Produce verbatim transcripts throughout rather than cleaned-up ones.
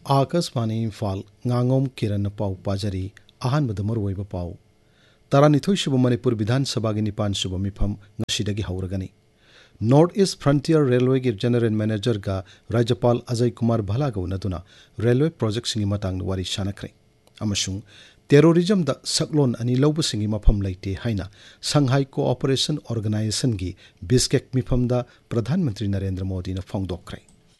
आकाशवाणी इम्फाल nganगom किरण पाउ पाजरी अहानबद मरुवैब पाउ तरानिथोई सुब मणिपुर विधान सभा की निपान सुब मिफम ngsidagi हौरगनी north east frontier railway की जनरल मैनेजर का राज्यपाल अजय कुमार भला का उनदुना रेलवे प्रोजेक्ट सिंगी मतंग वारी शानखरे अमसुंग टेरोरिज्म द सकलोन अनि लौब सिंगी मफम लेते हाइना संघाई कोऑपरेशन ऑर्गेनाइजेशन की बिस्केक मिफम द प्रधानमंत्री नरेंद्र मोदी ने फोंगदोखरे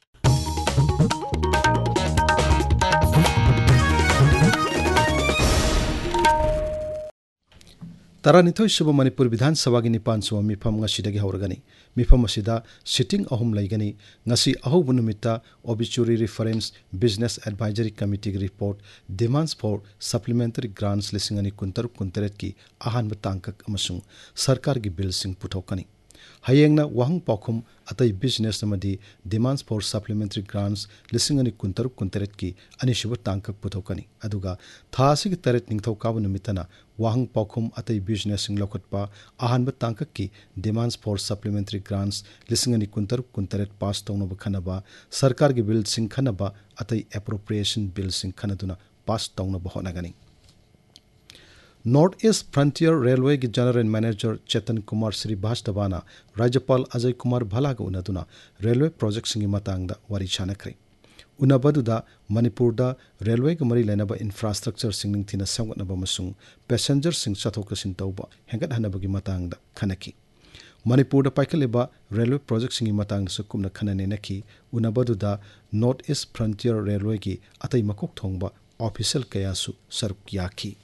तरानिथोई सुब मणिपुर विधान सभा की निपान सुब मिफम ngsidagi हौरगनी मिफम असिदा sitting अहुम लैगनी ngasi अहुब नुमिता obituary reference business advisory committee की report demands for supplementary grants लिसिंग कुंतर कुंतरेट की अहानब तांकक अमसुंग सरकार की bill Singh पुथोकनी हयेंगना वाहंग पाखुम अतई business नमदी demands for supplementary grants लिसिंग कुंतर कुंतरेट की अनिशुब तांकक पुथोकनी अदुगा थासिग तरेट निंगथौ काब नुमितना वाहंग पाखुम अतई बिजनेस सिंग लौकटपा अहानब तांकक की डिमांड्स फॉर सप्लीमेंटरी ग्रांट्स लिसिंग कुंतर कुंतरेट पास तौनब खनबा सरकार की बिल सिंग खनबा अतई एप्रोप्रिएशन बिल सिंग खनदुना पास तौनब होनगनी नॉर्थ ईस्ट फ्रंटियर रेलवे की general manager चेतन कुमार श्रीवास्तवाना राज्यपाल अजय कुमार भला का उनदुना रेलवे प्रोजेक्ट सिंगी मतंगदा वारी शानखरे उनबदुदा मणिपुर दा रेलवे के मरी लेनब इंफ्रास्ट्रक्चर सिंग निंगथिना संगनब मसुंग पैसेंजर सिंग चथोक चसिन तौबा हेंगत हनबगी मतंगदा खनकी मणिपुर दा पाइखलेबा रेलवे प्रोजेक्ट सिंगी मतंग सुकुमना खनने नखी उनबदुदा नॉर्थ ईस्ट फ्रंटियर रेलवे की अतई मकोक थोंगबा ऑफिशियल कयासु सरुक याखी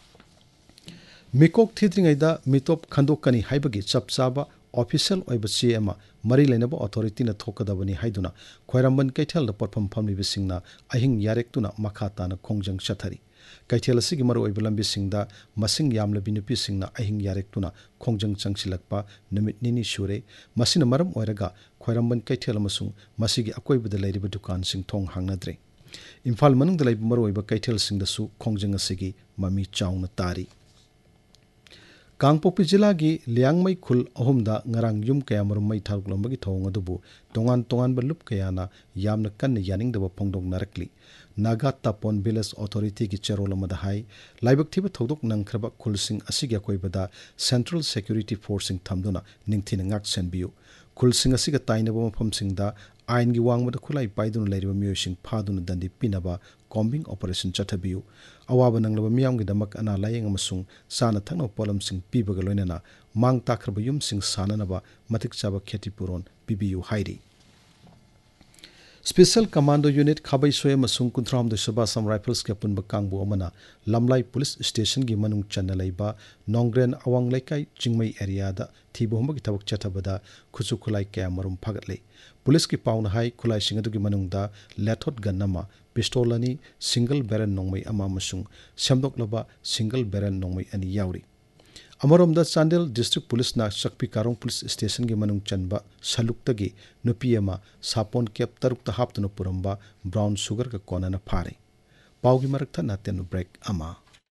मिकोक थिद्रिङैदा मितोप खंदोकनी हाइबगी चपचाबा ऑफिशियल ओइब चे एमा मरी लेनब अथॉरिटी न थोकदबनी हाइदुना खोइरामबन कैथेल द पटफम फमलिबिसिंगना अहिंग यारेक्तुना मखाताना खोंजंग चथरी कैथेल सिगी मरु ओइब लंबिसिंगदा मसिंग यामलबि नुपिसिंगना अहिंग यारेक्तुना खोंजंग चंगसिलकपा नुमित निनी सुरे मसिन मरम ओइरगा खोइरामबन कैथेल अमसुंग मसिगी अकोइबद लेरिब दुकान सिंग थोंग हांगनद्रे इम्फाल मनुंग दलाइब मरु ओइब कैथेल सिंगदसु खोंजंग असिगी ममी चाउना तारी कांगपोक्पी जिला की लियांगमई खुल अहुमदा ngarang yum kaya marum mai tharuklambagi thong adubu tongan tongan balup kayana yamna kan yaningdaba phongdok narakli naga tapon village authority की चेरोल अमदा high लाइबक थिब थौदोक नंखरबा खुलसिंग असिगा कोइबदा central security forcing थमदुना निंगथिन ngak senbiu खुलसिंग असिगा ताइनबो मफमसिंगदा आइन की वांगबदा खुलाई पाइदुन लेरिबा मियोसिंग फादुन दंदी पिनबा कॉम्बिंग ऑपरेशन चथबिउ अवाब नंगलबा मियाम गिदमक अना लायंग अमसुंग साना थंगनो पोलमसिंग पीबगा लोइनना मांग ताखरबा युमसिंग साननबा मतिक चाबा खेतीपुरोन PBU हाइरी special commando unit खाबै सोय अमसुंग कुंथ्राम दसबा सम rifles के पुनबा कांगबो अमना लमलाई police station की मनुंग चन्ना लैबा नोंग्रेन अवांग लैकाई चिंगमई area दा थीबोहमगी थबक चथबदा खुचु खुलाई क्या मरुम फगतले पुलिस की पाउन हाई खुलाई सिंगदुगी मनुंगदा लेथोट गन्नमा पिस्टोल अनि सिंगल बैरल नोंगमई अमा मसुंग सेमदोकलबा सिंगल बैरल नोंगमई अनि यावरी अमरोमदा चांदेल डिस्ट्रिक्ट पुलिस ना सकपी कारों पुलिस स्टेशन की मनुंग चनबा सलुक्तगी नुपी अमा सापोन केप तरुक्ता हापतुन पुरंबा ब्राउन शुगर का कोनना फारे पाउगी मरकथा नातेनु ब्रेक अमा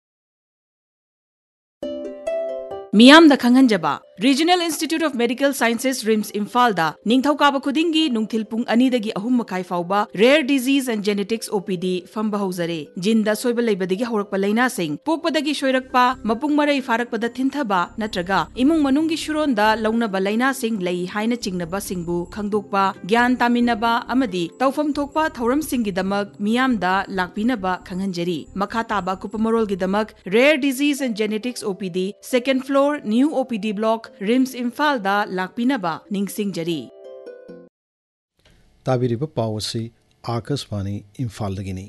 मियाम the खंगनजबा regional institute of medical sciences RIMS Imphal दा निंगथौकाबा खुदिंगी नुंगथिल पुंग अनि दगी अहुम मखाई फाउबा rare disease and genetics OPD फंबा हौजरे जिंदा सोइबा लेबदगी हौरकपा लैना सिंग पोकपदगी सोइरकपा मपुंग मरई फारकपदा थिंथबा नत्रगा इमुंग मनुंगी शुरोंदा लौनबा लैना सिंग लई हाइना चिंगनबा सिंगबु खंगदोकपा ज्ञान तामिनबा अमदी तौफम थोकपा थौरम सिंगी दमक मियाम दा लाकपिनबा खंगनजरी मखा ताबा कुपमरोल गी दमक rare disease and genetics OPD second floor new OPD block RIMS Imphal दा लाकपिनबा निंगसिंग जरी ताबिरिबा पावसी आकाशवाणी इम्फाल दगिनी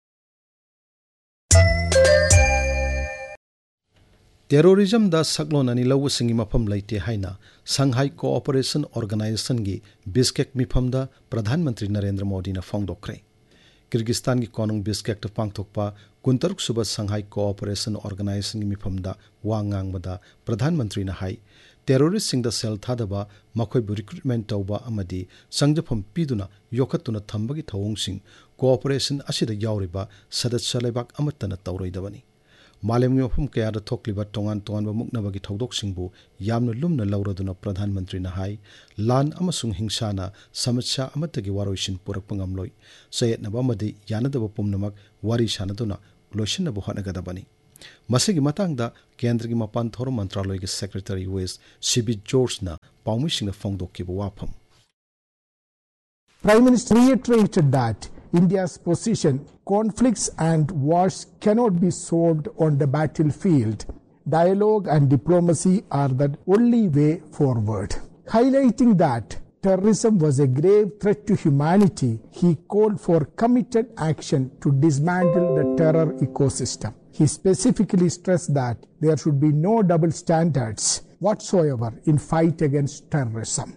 टेरोरिज्म दा सकलोन अनि लौ सिंगी मफम लैते हाइना संघाई कोऑपरेशन ऑर्गेनाइजेशन की बिस्केक मिफम दा प्रधानमंत्री नरेंद्र मोदी ने फोंगदोखरे किर्गिस्तान की कोनुंग बिस्केक पांगथोकपा कुंतरुक सुबह संघाई कोऑपरेशन ऑर्गेनाइजेशन की मिफमदा वांगांगबदा प्रधानमंत्री ने हाई टेरोरिस्ट सिंग दा सेल थादबा मखोइबु रिक्रूटमेंट तौबा अमदी संजफम पीदुना योखतुना थंबगी थवोंग सिंग कोऑपरेशन असिदा यावरिबा सदस्य लेबाक अमतना तौरोइदबनी मालेमगी मफम कयादा थोकलिबा तोंगान तोंगानबा मुक्नबगी थौदोकसिंगबु यामना लुमना लौरदुना प्रधानमंत्रीना हाई लान अमसुंग हिंसाना समस्या अमतगी वारोइसिन पुरकपा ngamloi sayetnaba amadi yanadaba pumnamak wari sanaduna loisinnabu hotnagadaबनी मसिगी मतंगदा केंद्र की मपान थोर मंत्रालय के सेक्रेटरी वेस्ट सीबी जॉर्ज ना पाउमिसिंग फोंगदोकिबो वाफम Prime Minister reiterated that India's position, conflicts and wars cannot be solved on the battlefield. Dialogue and diplomacy are the only way forward. Highlighting that terrorism was a grave threat to humanity, he called for committed action to dismantle the terror ecosystem. He specifically stressed that there should be no double standards whatsoever in fight against terrorism.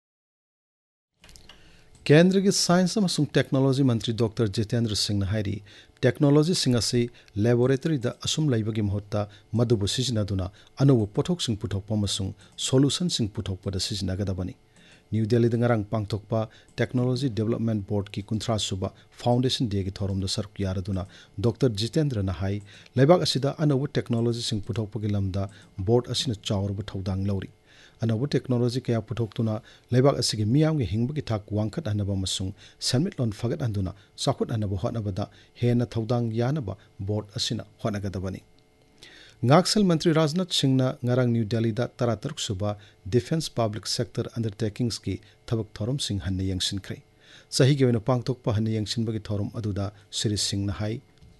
केंद्र की science अमसुंग technology मंत्री doctor Jitendra Singh ने हाइरी technology Singh असी laboratory दा assume लाइबगी महत्ता मदुबु सिजनादुना अनोबु पोथोकसिंग पुथोकपा अमसुंग solution सिंग पुथोकपदा सिजनागदाबनी new Delhi दंगरांग पांगथोकपा technology development board की कुंथ्रा सुबा foundation day की थोरमदा सरक यारदुना डॉक्टर जितेंद्र ने हाई लैबाग असिदा अनोबु टेक्नोलॉजी सिंग पुथोकपगी लमदा बोर्ड असिना चावरबु थौदांग लौरी अनोबु टेक्नोलॉजी कया पुथोकतुना लैबाग असिगी मियामगी हिंगबगी थाक वांखत हनबा मसुंग सनमिटलोन फगत हंदुना साखुत हनबु होटनबदा हेना थौदांग यानबा बोर्ड असिना होटनगदबनी Ngaksil मंत्री राजनाथ सिंह ना ngarang न्यू दिल्ली दा तरातरुक सुबा डिफेंस पब्लिक सेक्टर अंडरटेकिंग्स की थबक थोरम सिंह हन्ने यंगसिनख्रे सही के पांगथोकपा हन्ने यंगसिनबगी थोरम अदुदा श्री सिंह ना हाई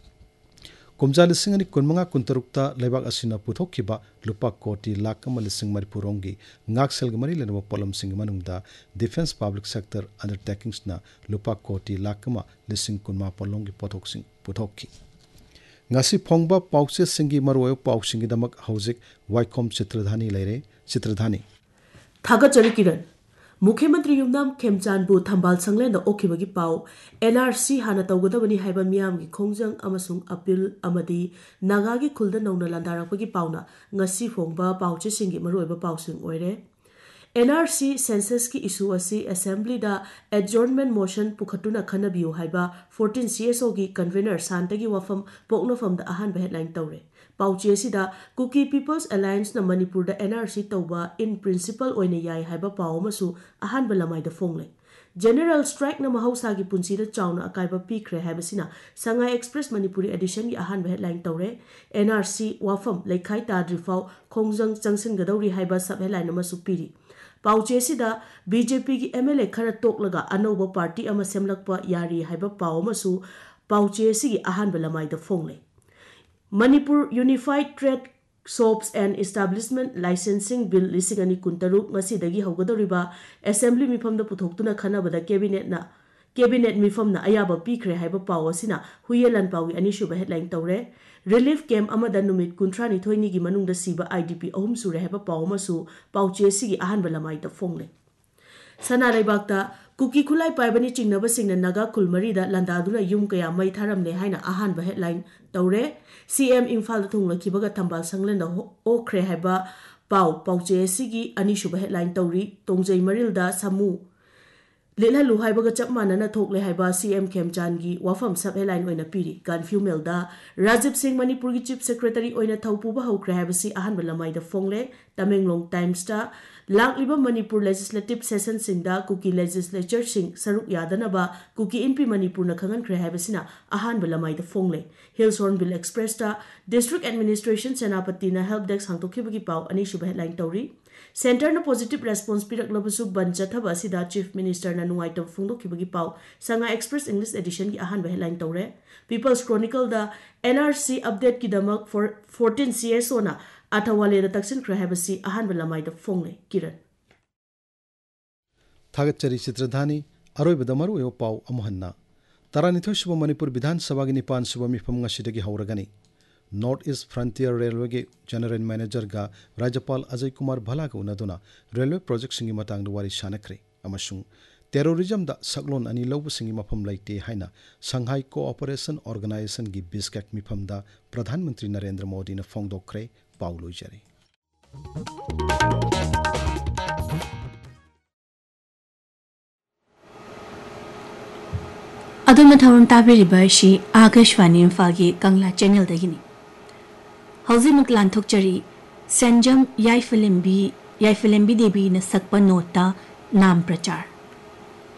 कुमजा लिसिंग अनि कुनमंगा कुंतरुकता लेबाक असिना पुथोकिबा लुपा कोटी लाख अमा लिसिंग मरिपुरोंगी ngakselgi mari lenaba polom sing manungda defence public sector undertakings ना लुपा कोटी लाख अमा लिसिंग कुनमा पोलोंगी पोथोकसिंग पुथोकी ngasi phongba pauche singi marwoyo pausingi damak hauzik waikom चित्रधानी लेरे चित्रधानी थागा चरी किरण मुख्यमंत्री युमनाम खेमचानबु थंबाल संगलेन ओखिबगी पाउ एनआरसी हाना तौगदबनी हाइबा मियामगी खोंजंग अमसुंग अपील अमदी नागागी खुलदा नौना लांदारकपगी पाउना ngasi phongba pauche singi marwoयबा pauसिंग ओइरे NRC census की इशू असी असेंबली दा एडजॉर्नमेंट मोशन पुखटुना खनबियो हाइबा फोर्टीन सीएसओ की कन्वेनर शांतगी वफम पोकनोफम दा अहान हेडलाइन तौरे पाउचे सिदा कुकी पीपल्स अलायंस ना मणिपुर दा एनआरसी तौबा इन प्रिंसिपल ओइने याय हाइबा पावमसु अहान बलमाइदा फोंगले जनरल स्ट्राइक ना महौसा की पुंसी दा चाउना अकाइबा पीखरे हाइबसिना संगाई एक्सप्रेस मणिपुरी एडिशन की अहान हेडलाइन तौरे एनआरसी वफम लेखाई ताद्रिफाव खोंजंग चंगसिन गदौरी हाइबा सब हेडलाइन अमसु पीरी पाउचे सिदा बीजेपी की एमएलए खर तोकलगा अनौब पार्टी अमा सेमलकपा यारी हाइबा पावमसु पाउचे सिगी Ahaan बलमाइदा फोंगले Manipur unified trade shops and establishment licensing bill लिसिंग अनि कुंतरुक मसीदगी हौगदोरिबा असेंबली मिफमदा पुथोक्तुना खनाबदा कैबिनेट ना कैबिनेट मिफमना अयाबा पीखरे हाइबा पाव असिना हुयेलन पावी अनिशुबा हेडलाइन तौरे रिलीफ कैम्प अमदा नुमित कुंथ्रानी थोइनी की मनुंगदा सीबा आईडीपी अहुम सुरे हाइबा पावमसु पाउचे सिगी अहान बलमाइदा फोंगले सना लेबाकता कुकी खुलाई पाइबनी चिंगनबसिंगना नगा कुलमरीदा लंदादुना युम कया मई थारमने हाइना अहान हेडलाइन तौरे सीएम इम्फाल थोंगलखिबगा थंबाल संगलेंदा ओखरे हाइबा पाउ पाउचे सिगी अनिशुबा हेडलाइन तौरी तोंजै मरिलदा सामू लेला लुहाइबगा चप मानना थोकले हाइबा सीएम खेमचानगी वाफम सब हेडलाइन ओइना पीरी गानफ्यू मेलदा राजीव सिंह मणिपुर की chief secretary ओइना थौपुबा हौख्रे हाइबसी Ahaan बलमाइदा फोंगले Tamenglong times ता लाकलिबा Manipur legislative session सिंगदा cookie legislature सिंग सरुक यादनबा कुकी इनपी मणिपुर न खंगनख्रे हाइबसिना अहान बलमाइदा फोंगले हिल्स हॉर्नबिल एक्सप्रेस ता डिस्ट्रिक्ट एडमिनिस्ट्रेशन सेनापति न हेल्प डेस्क हांगतोखिबगी पाउ अनिशुबा हेडलाइन तौरी सेंटर न पॉजिटिव रेस्पॉन्स पिरकलबसु बन चथब असिदा चीफ मिनिस्टर न नुवाइटम फोंदोखिबगी पाउ संगा एक्सप्रेस इंग्लिश एडिशन की अहान हेडलाइन तौरे पीपल्स क्रॉनिकल दा एनआरसी अपडेट की दमक फोर्टीन सीएसओ ना अथवाले दा तक्सिन ख्रहबसी अहान बलमाइदा फोंगले किरण थागचरी चित्रधानी अरोइबदा मरुयो पाउ अमहन्ना तरानिथोय सुब मणिपुर विधानसभा की निपान सुब मिफम ngasiदगी हौरगनी नॉर्थ ईस्ट फ्रंटियर रेलवे के जनरल मैनेजर गा राज्यपाल अजय कुमार भला को उनदुना रेलवे प्रोजेक्ट सिंगी मतंग वारी सानख्रे अमसुंग टेररिज्म दा सकलोन अनि लौब सिंगी मफम लाइते हाइना संघाई कोऑपरेशन ऑर्गेनाइजेशन की बिस्केट मिफम दा प्रधानमंत्री नरेंद्र मोदी ने फोंगदोखरे पाउलो जरे अदुम थौरम ताबिरिबा शि आकाशवाणी इम्फाल की कंगला चैनल दगिनी हौजिमुक लांथोकचरी सेंजम याइफिलिम्बी याइफिलिम्बी देवी न सकपा नोटा नाम प्रचार